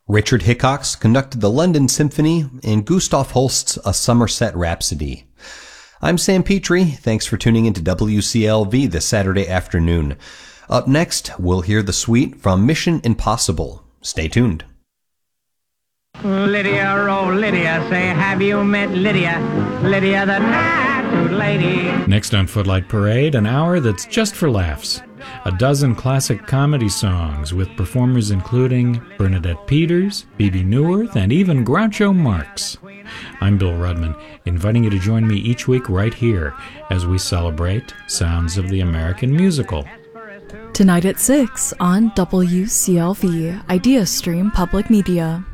Richard Hickox conducted the London Symphony, and Gustav Holst's A Somerset Rhapsody. I'm Sam Petrie. Thanks for tuning into WCLV this Saturday afternoon. Up next, we'll hear the suite from Mission Impossible. Stay tuned. Lydia, oh Lydia, say have you met Lydia? Lydia the tattooed lady. Next on Footlight Parade, an hour that's just for laughs. A dozen classic comedy songs with performers including Bernadette Peters, Bebe Neuwirth, and even Groucho Marx. I'm Bill Rudman, inviting you to join me each week right here as we celebrate Sounds of the American Musical. Tonight at 6 on WCLV, Idea Stream Public Media.